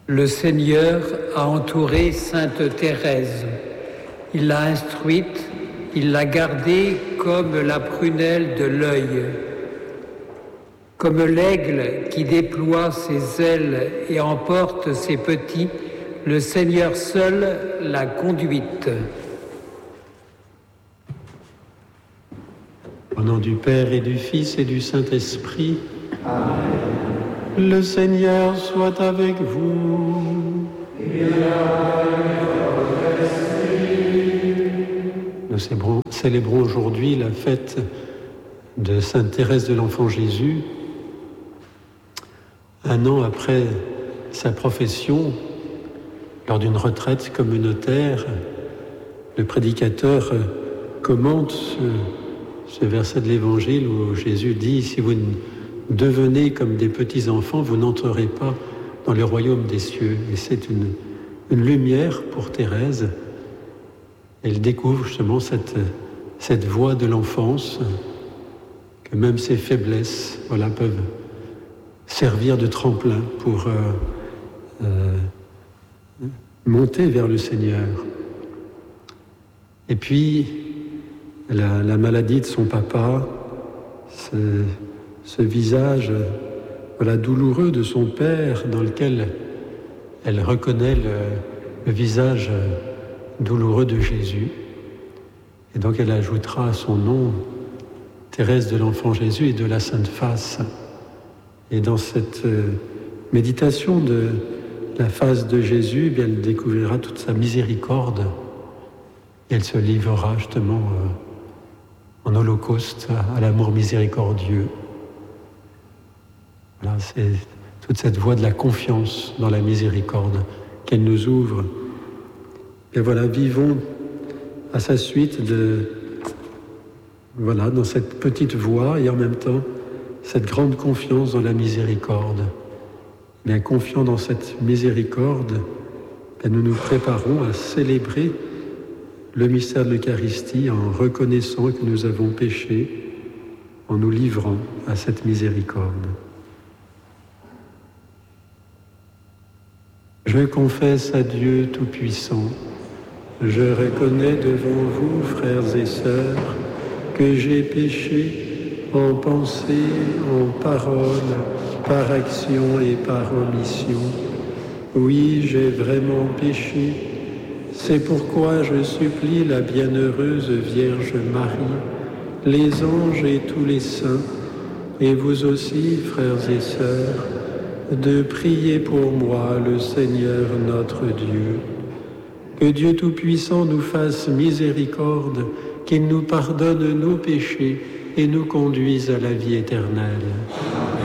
Le Seigneur a entouré Sainte Thérèse. Il l'a instruite, il l'a gardée comme la prunelle de l'œil. Comme l'aigle qui déploie ses ailes et emporte ses petits, le Seigneur seul l'a conduite. Au nom du Père et du Fils et du Saint-Esprit, Amen. Le Seigneur soit avec vous. Et avec votre esprit. Nous célébrons aujourd'hui la fête de Sainte Thérèse de l'Enfant Jésus. Un an après sa profession, lors d'une retraite communautaire, le prédicateur commente ce verset de l'Évangile où Jésus dit « Si vous devenez comme des petits-enfants, vous n'entrerez pas dans le royaume des cieux. » Et c'est une lumière pour Thérèse. Elle découvre justement cette voie de l'enfance, que même ses faiblesses peuvent servir de tremplin pour monter vers le Seigneur. Et puis, la maladie de son papa, ce visage douloureux de son père dans lequel elle reconnaît le visage douloureux de Jésus. Et donc elle ajoutera à son nom Thérèse de l'Enfant Jésus et de la Sainte Face. Et dans cette méditation de la face de Jésus, elle découvrira toute sa miséricorde. Et elle se livrera justement en holocauste à l'amour miséricordieux. Voilà, c'est toute cette voie de la confiance dans la miséricorde qu'elle nous ouvre. Et voilà, vivons à sa suite dans cette petite voie et en même temps cette grande confiance dans la miséricorde. Bien confiant dans cette miséricorde, nous nous préparons à célébrer le mystère de l'Eucharistie en reconnaissant que nous avons péché, en nous livrant à cette miséricorde. Je confesse à Dieu Tout-Puissant, je reconnais devant vous, frères et sœurs, que j'ai péché en pensée, en parole, par action et par omission. Oui, j'ai vraiment péché. C'est pourquoi je supplie la bienheureuse Vierge Marie, les anges et tous les saints, et vous aussi, frères et sœurs, de prier pour moi le Seigneur notre Dieu. Que Dieu Tout-Puissant nous fasse miséricorde, qu'il nous pardonne nos péchés et nous conduise à la vie éternelle.